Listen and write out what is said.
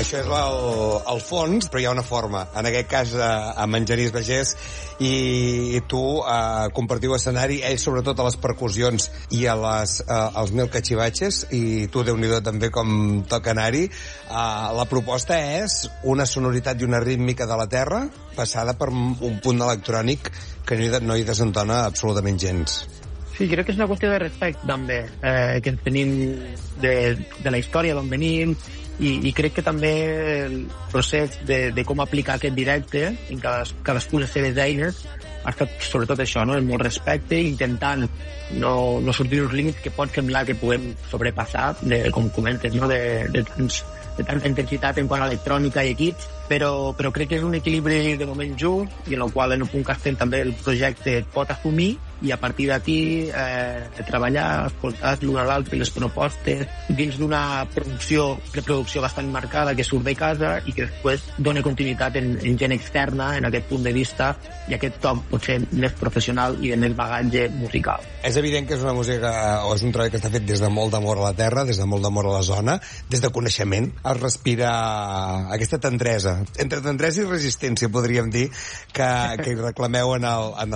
Això és el fons, però hi ha una forma. En aquest cas, amb en Genís Bagés i tu compartiu escenari, ell sobretot a les percussions i als mil cachivaches, i tu, Déu-n'hi-do, també com toca anar-hi. La proposta és una sonoritat i una rítmica de la terra passada per un punt electrònic que no hi desentona absolutament gens. Sí, crec que és una qüestió de respecte també, que tenim de la història d'on venim, i crec que també el procés de com aplicar aquest directe en cadascú les seves eines ha estat sobretot això, no? El molt respecte, intentant no sortir uns límits que pot semblar que puguem sobrepassar, com comentes, no? de tanta intensitat en quant a electrònica i equips, però crec que és un equilibri de moment just, i en el qual en un punt que estem també el projecte pot assumir, i a partir d'aquí treballar, escoltar l'un a l'altre les propostes dins d'una preproducció bastant marcada que surt de casa i que després dona continuïtat en gent externa en aquest punt de vista i aquest toc potser més professional i de més bagatge musical. És evident que és una música o és un treball que està fet des de molt d'amor a la terra, des de molt d'amor a la zona, des de coneixement. Es respira aquesta tendresa, entre tendresa i resistència podríem dir que hi reclameu en el